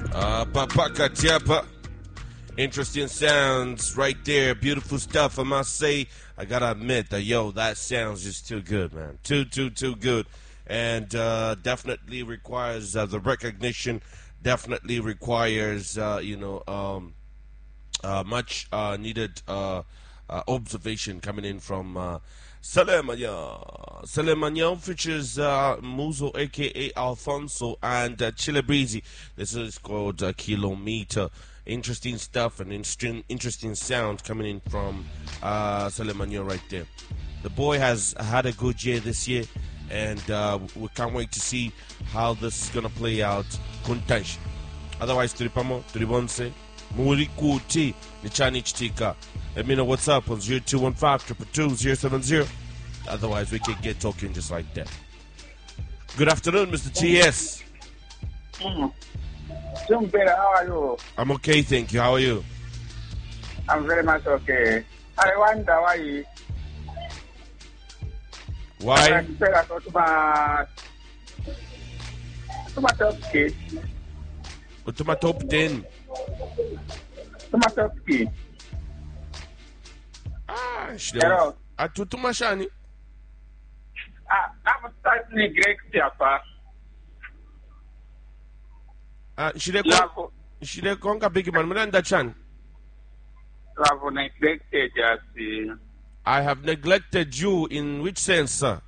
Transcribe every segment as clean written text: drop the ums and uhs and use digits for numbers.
Papa Katiapa. Interesting sounds right there. Beautiful stuff, I must say. I gotta admit that, that sounds just too good, man. Too good. And definitely requires the recognition. Definitely requires, much needed observation coming in from Salemanya. Salemanya features Muzo, aka Alfonso, and Chile Breezy. This is called Kilometer. Interesting stuff and interesting sound coming in from Salemanya right there. The boy has had a good year this year, and we can't wait to see how this is gonna play out. Kuntanshi. Otherwise, Turipamo, Turibonse, Murikuti, Nichani Chitika. Let me know what's up on 0215-222-070. Otherwise, we can get talking just like that. Good afternoon, Mr. TS. Jumpera, how are you? I'm okay, thank you. How are you? I'm very much okay. I wonder why. Why? To top 10. Hello. Atutumashani. I'm starting Greg Tiapa. Shire konga big man. Miranda Chan. I have neglected you in which sense, sir?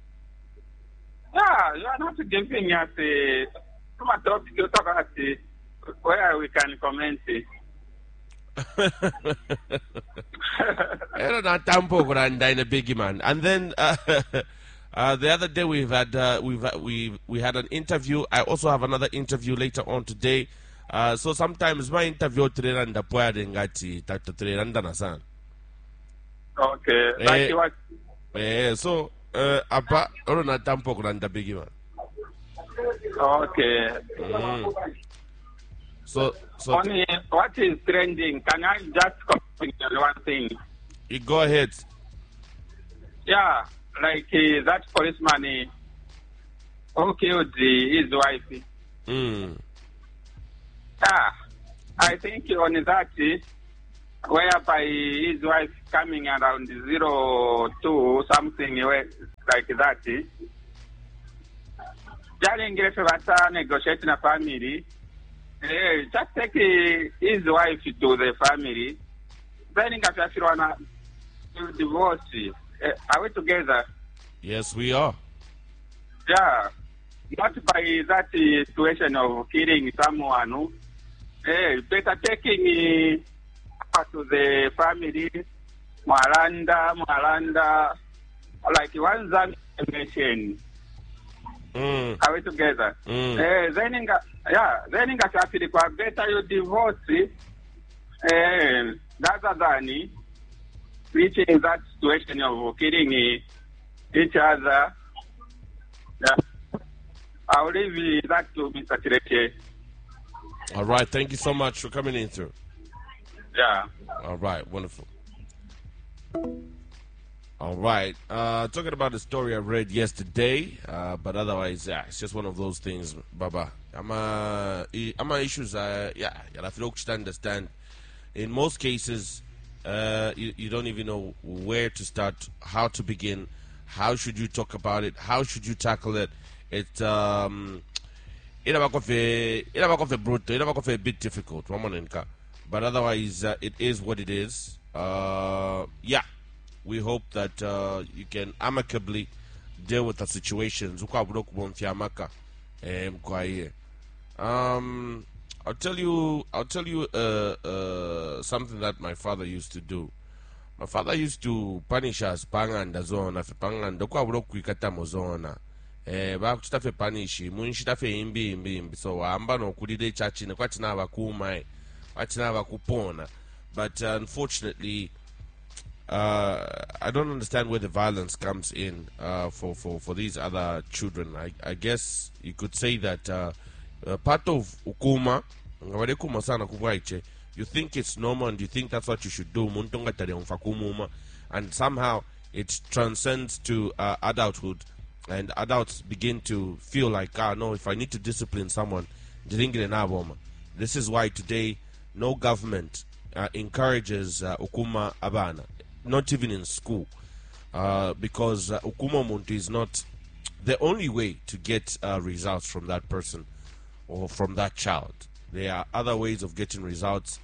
Yeah, you are not giving us a topic to talk about where we can comment it. I don't know, Tampo Granda in a biggie man. And then the other day we had an interview. I also have another interview later on today. So sometimes my interview today and the poor ngati Dr. Treranda Nasan. Okay. Like what? So apa orona Tampo Granda biggie man. Okay. So only what is trending? Can I just comment on one thing? You go ahead. Yeah, like that policeman who killed his wife. I think on that, whereby his wife coming around 02 something like that. Telling if I negotiate in a family. Just take his wife to the family. Then if you want to divorce, are we together? Yes, we are. Yeah. Not by that situation of killing someone. Better taking to the family, Maranda, like one mentioned. Are we together? Then in better you divorce rather than reaching that situation of killing each other. Yeah. I'll leave that to Mr. Chireke. All right, thank you so much for coming in through. Yeah. All right, wonderful. All right, talking about the story I read yesterday, but otherwise, it's just one of those things, Baba. I'm issues, you have to understand. In most cases, you don't even know where to start, how to begin, how should you talk about it, how should you tackle it. It's a bit difficult, but otherwise, it is what it is. We hope that you can amicably deal with the situations. I'll tell you something that my father used to do. My father used to punish us panganda zona fe panganda kwa bro kuikata mozona. Bakuchita fe punish munchita fe imbi so amba no kulide church ne kwatina abakuma kwatina abakupona. But unfortunately, I don't understand where the violence comes in for these other children. I guess you could say that part of ukuma, you think it's normal and you think that's what you should do, and somehow it transcends to adulthood, and adults begin to feel like, no, if I need to discipline someone, This is why today no government encourages ukuma abana, not even in school, because ukuma muntu is not the only way to get results from that person or from that child. There are other ways of getting results.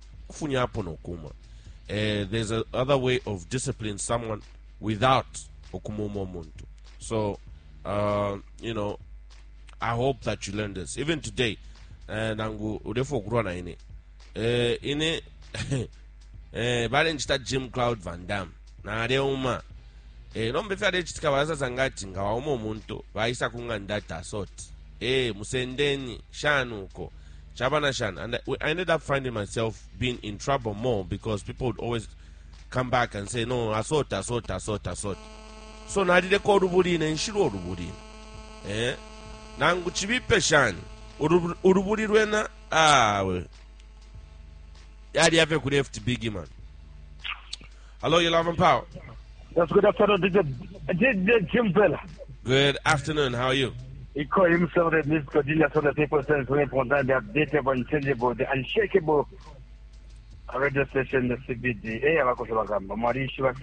There's another way of disciplining someone without okumumo muntu. So, you know, I hope that you learn this. Even today, nangu udefo kurwana ine bale nchita Jim Cloud Van Damme na adeuma nombe fya dechitika bazaza ngati ngawauma omuntu baisa kungandata sort musendeni shanuko chabana shan. And I ended up finding myself being in trouble more because people would always come back and say, no, assault. So na dide ko rubulina nshiro rubulina nangu chibipe shan urubulirwena we yadi have ku left big man. Hello, you love and power. That's good afternoon, DJ Jim Bella. Good afternoon, how are you? He called himself the Miss Cordelia, so the people say it's very important, the updatable, unchangeable, the unshakable radio station, the CBD. Hey, I'm going to go. Marishi was.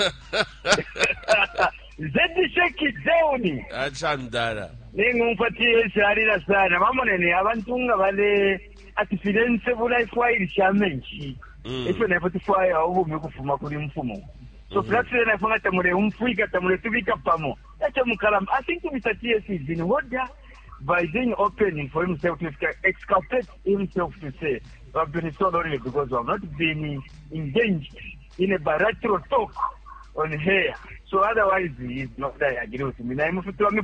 Zedi shake down. Achandara. Ningumpatie sharira sana. Mamonene abantunga bale atifidense bula ifwaili chamenchi. Ife na ifwaya ubu kufuma kuli mfumo. So that's when I found tamure umfuika tamure tubika pamo. That's mukalam. I think Mr. TS is in order by being open for himself to exculpate himself to say, I've been so lonely because I've not been engaged in a bilateral talk on here. So otherwise, he's not there. I agree with me. I'm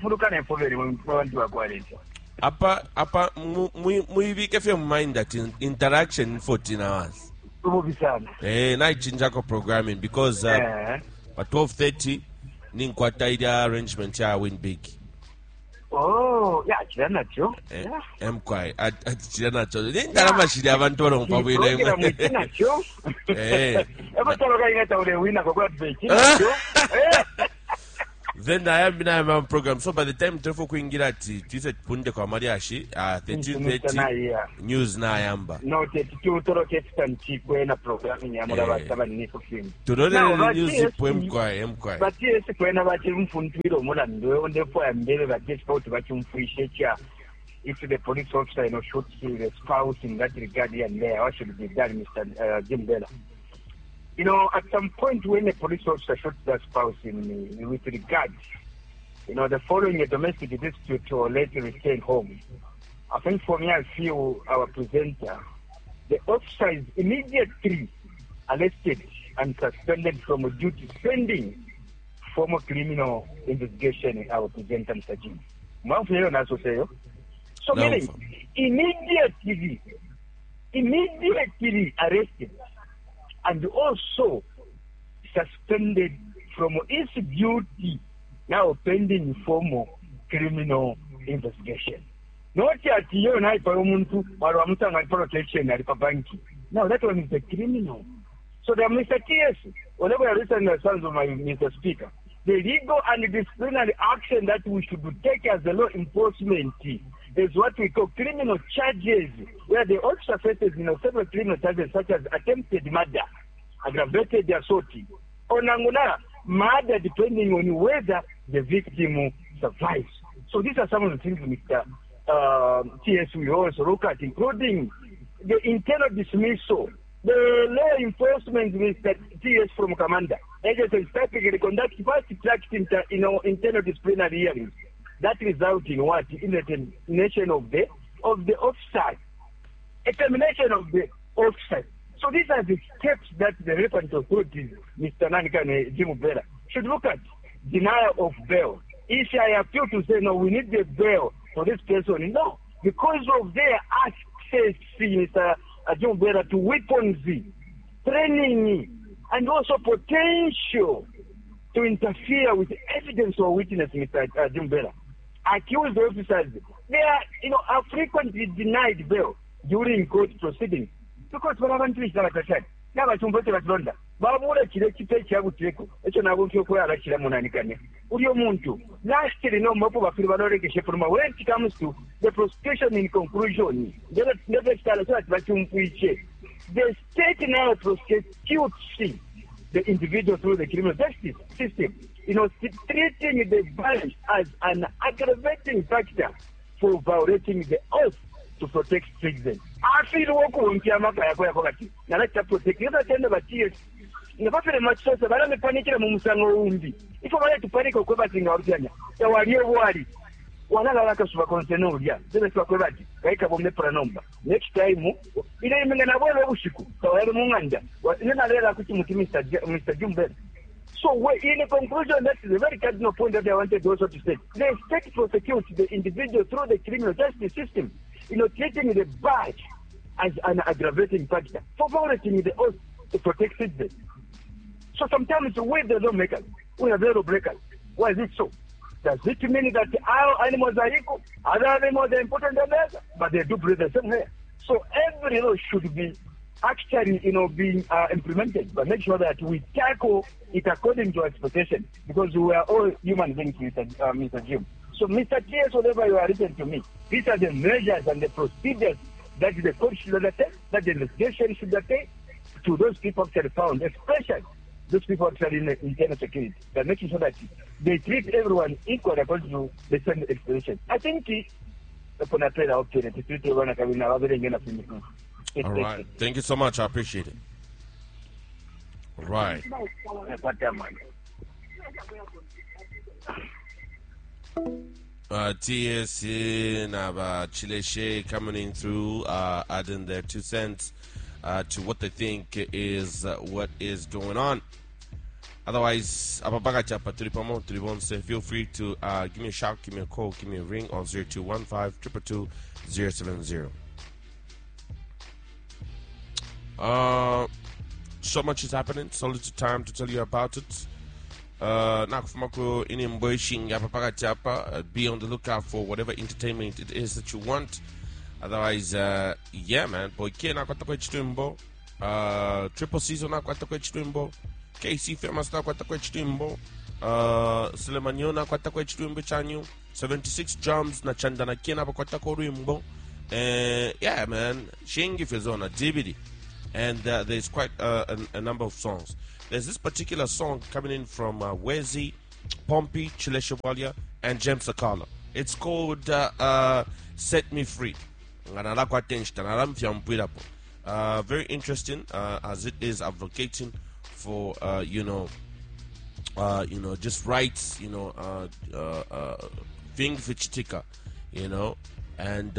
Apa, we keep your mind that interaction 14 hours. Night chinjako programming because at 12:30 ninkwata ida arrangement ya win big. Oh, yeah, chiranacho. Mkwai at chiranacho. Ndalama shiri abantu olompa bwino. Chiranacho. Ebatoloka ingata ule wina kwa chiranacho. Then I am in a program. So by the time Trefo kuingira tise punde kwa mariashi 13:30 news na yamba. No, 32 toro ketan chikwe na programming ya mura basaba ni film. Tudole news mkwai. But yes, kwena bachi mfuntuiro mura ndo ndepo ya mbele ba get sport bachi mfuishe cha. If the police officer shoots the spouse in that regard and there, what should be done, Mr. Jim Bella? You know, at some point when a police officer shoots their spouse with regard, the following a domestic dispute or later return home, I think for me, I feel our presenter, the officer is immediately arrested and suspended from duty pending formal criminal investigation in our presenter, Mr. Jim. So meaning, immediately arrested and also suspended from its duty, now pending formal criminal investigation. Not yet, you and I, protection at Pabanki. Now that one is the criminal. So the Mr. TS, whatever I listen to the sons of my Mr. Speaker, the legal and disciplinary action that we should take as the law enforcement is what we call criminal charges, where the officer faces several criminal charges such as attempted murder, aggravated assault, or murder, depending on whether the victim survives. So these are some of the things, Mr. TS, we also look at, including the internal dismissal, the law enforcement, Mr. TS from Commander. Agencies typically conduct fast-track internal disciplinary hearings. That results in what? In the termination of the officer. A termination of the officer. So these are the steps that the relevant authorities, Mr. Nanika and Jim Bella, should look at. Denial of bail. If I appeal to say, no, we need the bail for this person, no. Because of their access, Mr. Jim Bella, to weapons, training, and also potential to interfere with evidence or witness, Mr. Jim Bella. Accused officers, they are frequently denied bail during court proceedings because babuula kire kita ekyabutireko ekyo nabo nkyokwala kiramunanikane uli omuntu lastly no mwapo bafiri balolekeshe from when it comes to the prosecution in conclusion never start so that batumpuiche the state now prosecutes the individual through the criminal justice system, treating the violence as an aggravating factor for violating the oath to protect citizens. I feel protect much so but I'm panicking Mumusango. If I to panic or coveting our Jania, so are you worried? One other lack of Consenobia, then it's like a number. Next time, it ain't an Ushiku, so Munganda, what in another Mr. Jumben. So, in a conclusion, that is a very cardinal point that I wanted also to say. The state prosecutes the individual through the criminal justice system, treating the badge as an aggravating factor for violating the oath to protect citizens. So sometimes we the lawmakers, we are very breakers. Why is it so? Does it mean that our animals are equal? Other animals are important than us, but they do breathe the same air. So every law should be actually, being implemented, but make sure that we tackle it according to expectation, because we are all human beings, Mr. Jim. So, Mr. T.S., whatever you are written to me, these are the measures and the procedures that the court should undertake, that the investigation should undertake to those people actually found, especially those people actually in internal security, by making sure that they treat everyone equally according to the same expectation. I think all right. Thank you so much. I appreciate it. All right. TSC Nava Chileshe coming in through, adding their 2 cents to what they think is what is going on. Otherwise, feel free to give me a shout, give me a call, give me a ring on 0215 222 070. So much is happening, so little time to tell you about it. Be on the lookout for whatever entertainment it is that you want. Otherwise, yeah, man. Boy, Triple Season KC Famous Sulemanyo chanyu 76 drums na chandana kiena wimbo. Yeah, man. Shingi Fezona DVD. And there's quite a number of songs. There's this particular song coming in from Wezi, Pompey, Chile Chevalier, and James Sakala. It's called Set Me Free. Very interesting, as it is advocating for just rights, thing Vichitika, and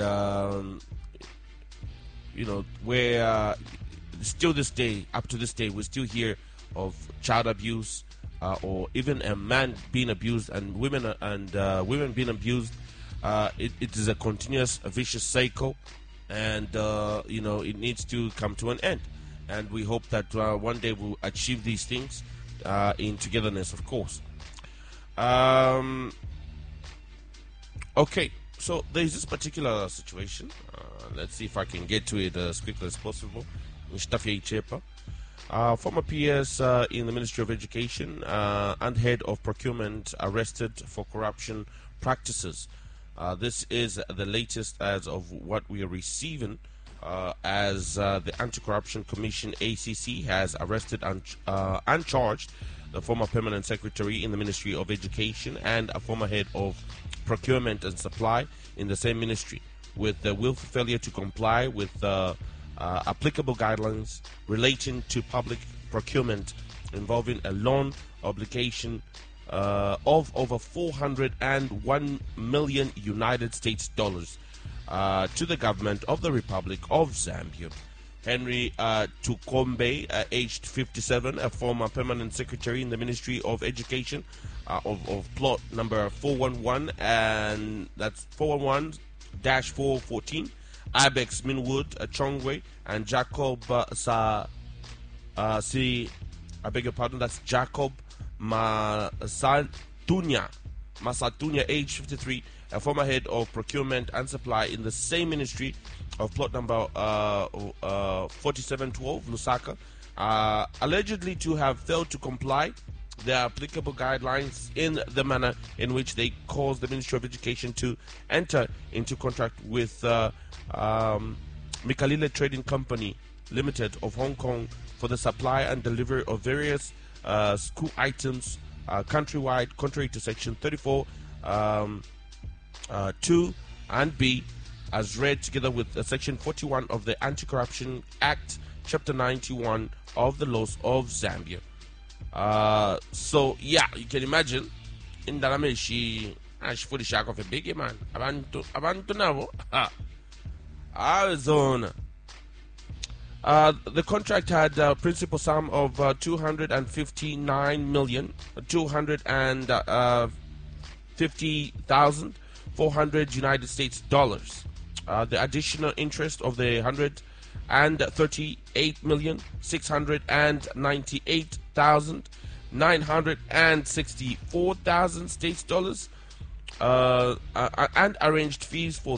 where still this day, up to this day, we still hear of child abuse, or even a man being abused and women being abused. It is a continuous, vicious cycle, and it needs to come to an end. And we hope that one day we'll achieve these things in togetherness, of course. Okay, so there's this particular situation. Let's see if I can get to it as quickly as possible. Mustafa Chepa, former PS in the Ministry of Education and head of procurement, arrested for corruption practices. This is the latest as of what we are receiving, as the Anti-Corruption Commission, ACC, has arrested and charged the former permanent secretary in the Ministry of Education and a former head of procurement and supply in the same ministry with the willful failure to comply with applicable guidelines relating to public procurement involving a loan obligation of over 401 million United States dollars to the government of the Republic of Zambia. Henry Tukombe, aged 57, a former permanent secretary in the Ministry of Education of plot number 411, and that's 411-414, Ibex Minwood, Chongwe, and Jacob I beg your pardon, that's Jacob Masatunya, age 53, a former head of procurement and supply in the same ministry of plot number 4712, Lusaka, allegedly to have failed to comply the applicable guidelines in the manner in which they caused the Ministry of Education to enter into contract with Mikalile Trading Company Limited of Hong Kong for the supply and delivery of various school items countrywide, contrary to Section 34 2 and B, as read together with Section 41 of the Anti-Corruption Act, Chapter 91 of the laws of Zambia. So yeah, you can imagine in Dalameshi for the shack of a big man. Abantu nabo. Arizona. The contract had a principal sum of 259,250,400 United States dollars. The additional interest of the 138,698,964 States dollars, and arranged fees for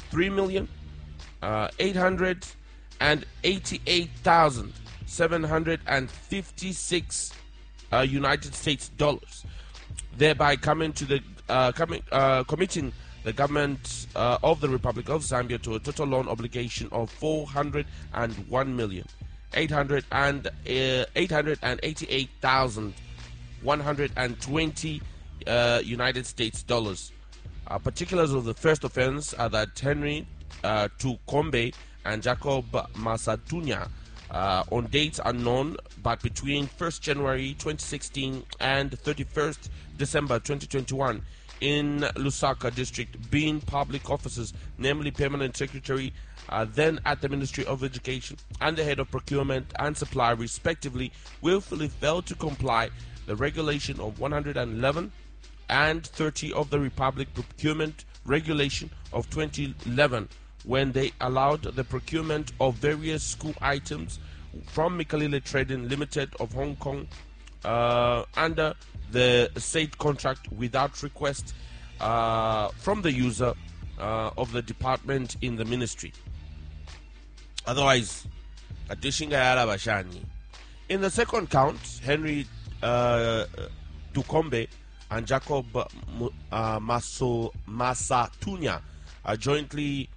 3,888,756 United States dollars, thereby coming to the committing the government of the Republic of Zambia to a total loan obligation of 401,888,120 United States dollars. Particulars of the first offense are that Henry Tukombe and Jacob Masatunya, on dates unknown, but between 1st January 2016 and 31st December 2021, in Lusaka district, being public officers, namely permanent secretary, then at the Ministry of Education, and the head of procurement and supply respectively, willfully failed to comply the regulation of 111 and 30 of the Republic Procurement Regulation of 2011, when they allowed the procurement of various school items from Mikalile Trading Limited of Hong Kong under the said contract without request from the user of the department in the ministry. Otherwise, in the second count, Henry Tukombe and Jacob Masatunya jointly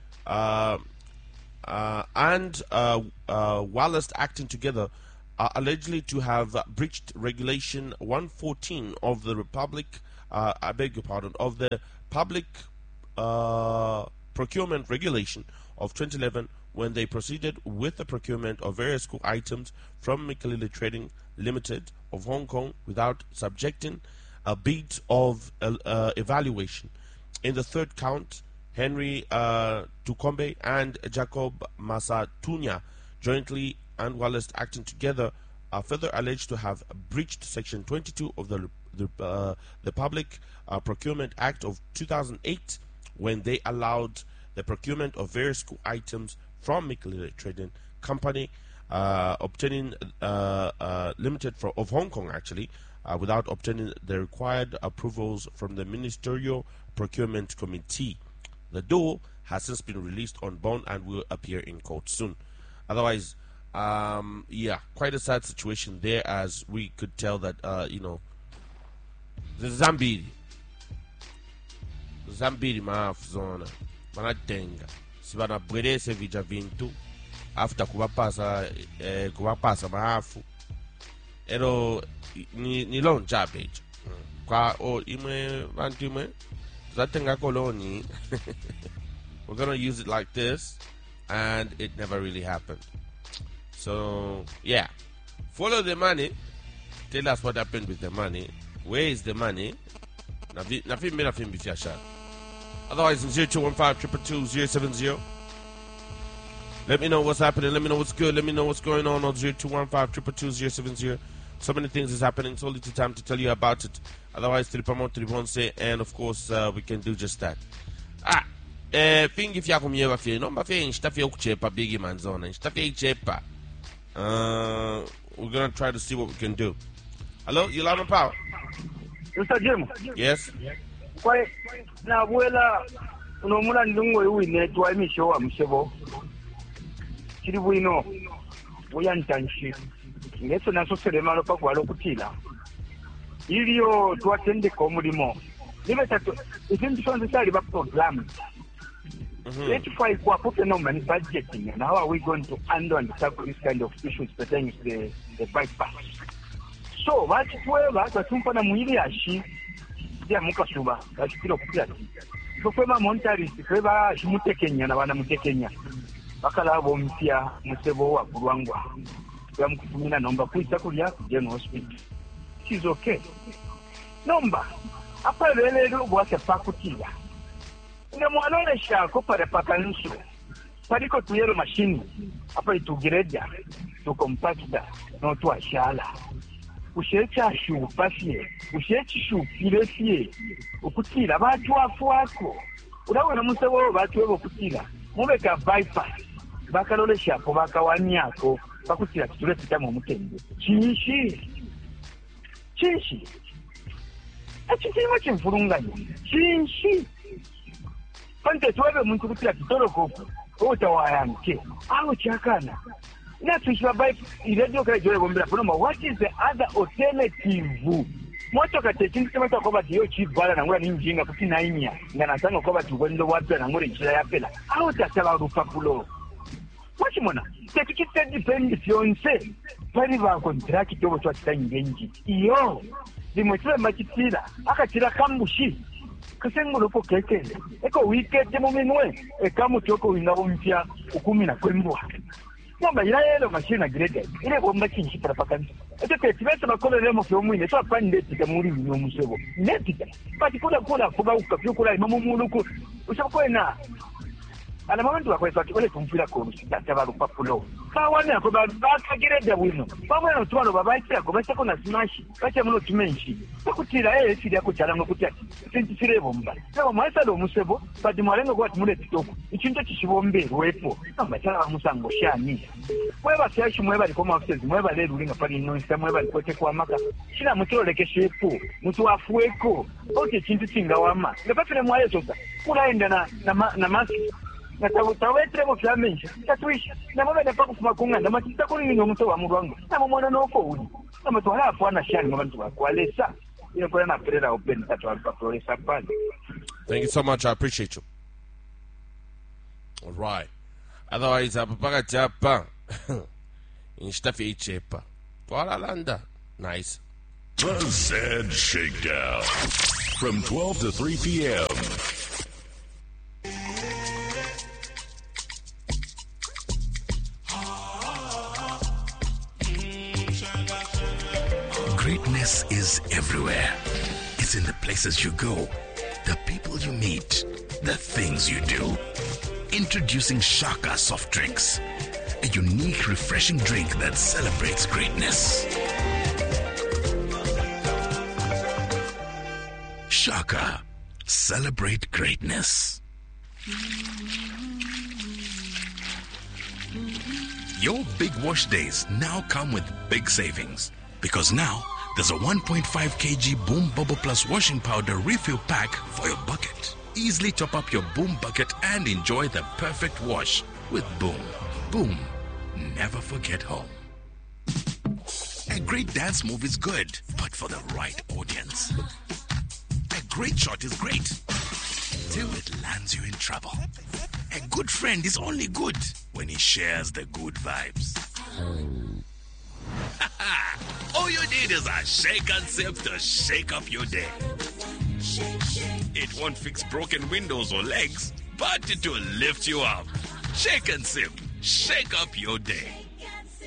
and whilst acting together are allegedly to have breached Regulation 114 of the Republic, I beg your pardon, of the Public Procurement Regulation of 2011, when they proceeded with the procurement of various school items from Mikalile Trading Limited of Hong Kong without subjecting a bit of evaluation. In the third count, Henry Tukombe and Jacob Masatunya jointly and whilst acting together are further alleged to have breached Section 22 of the Public Procurement Act of 2008, when they allowed the procurement of various school items from Mikalile Trading Company, obtaining Limited of Hong Kong actually, without obtaining the required approvals from the Ministerial Procurement Committee. The duo has since been released on bond and will appear in court soon. Otherwise, yeah, quite a sad situation there, as we could tell that, the Zambiri maafzona manatenga sibana bwelese vija vintu after kubapasa maafu ero ni loan job kwa o imwe bantu imwe zatenga koloni. We're gonna use it like this, and it never really happened. So yeah, follow the money. Tell us what happened with the money. Where is the money? Otherwise, 0215-222-070. Let me know what's happening. Let me know what's good. Let me know what's going on 0215-222-070. So many things is happening. It's only time to tell you about it. Otherwise, and of course, we can do just that. Fingi fyako myewa fye. Nomba fye nshitafye ukuchepa bigi manzona. Nshitafye ichepa. We're going to try to see what we can do. Hello, you live on power? Mr. Jim. Yes? Kwa na abuela unomula ndungo yuwine tuwa imisho wa msebo. Chiri buino. Buya ntanshi. ngeso naso selemalo pakwalo kutila iliyo tuatende komulimo libe tatu izinto sonke sali ba program. Let's try to put a number in budgeting and how are we going to handle and tackle this kind of issues pertaining to the bypass. So what whoever tumpana mwili ashi ya mukasuba ashikiro kupyati tukwema monetary kweba shimutekenya na bana mutekenya bakala bompya musebo wa kulwangwa yamukutumina nomba kuita kulya general hospital. She's okay. Nomba apa lelelo bwase pakutila nemwalolesha ko pare pakansu pariko tuyero machine apa itugereja tukompakta no twashala ushecha shu pasye ushechi shu pilefye ukutila batu afwako urabona musebo batu ebo kutila mubeka bypass bakalolesha ko bakawanyako bakutila kitule kitamo mukende chishi achikima chimfurunganya chishi pante tuwebe muntu kutila kitoloko utawayanke aho chakana natushwa by iredio kale jole bombera pano what is the other alternative moto kate kintu kama kwa bati yo chibala na ngura ninjinga kuti nainya ngana tanga kwa bati wendo wapya na ngure njira yapela aho tatala rupapulo wachimona tekikite depend yonse pari ba contract to twatanyingi iyo dimotwe machitira akatira kambushi kasengulo po kekele eko weekend muminwe ekamu toko winabo mpya 10 kwembwa nomba yelo machine grade ile bomba kinshi para pakanza ete tibese bakole lemo fyo mwine so apande tika muri no musebo netika bati kula kuba ukafyukula imamu muluku ushakwena ana momentu wakwesa kole kumfira ko sitata rupapulo kawane ko bakagirede bwino bamwe twalo babaitira ko basako na smash bacha muno tumenshi bakutira sidi yako chalango kutya sinti sirebo mba sebo maisa lo musebo bati mwalengo kwa mule kitoko ichinto chishibombe wepo amba chala musango shani mweba siashi mweba likoma offices mweba le rulinga pali no insta mweba likote kwa maka shina mutiro lekeshepo mutu afueko oke chintu chingawama ngapafile mwaye sosa kulaenda na mask natawetre mo flamenja tatuisha na mama na paku makunga na matita ko ni ngomuto wa murwango na mwana no ko uli na mtu halafu ana shani abantu wakwalesa ile kwa na perera open tatu alipapolesa pale. Thank you so much, I appreciate you. All right, otherwise apapaka chapa instafi chepa kwa landa nice. The Zed Shakedown from 12 to 3 p.m. Greatness is everywhere. It's in the places you go, the people you meet, the things you do. Introducing Shaka Soft Drinks, a unique, refreshing drink that celebrates greatness. Shaka, celebrate greatness. Your big wash days now come with big savings. Because now, there's a 1.5 kg Boom Bubble Plus washing powder refill pack for your bucket. Easily top up your Boom bucket and enjoy the perfect wash with Boom. Boom. Never forget home. A great dance move is good, but for the right audience. A great shot is great, till it lands you in trouble. A good friend is only good when he shares the good vibes. All you need is a shake and sip to shake up your day. It won't fix broken windows or legs, but it will lift you up. Shake and sip. Shake up your day.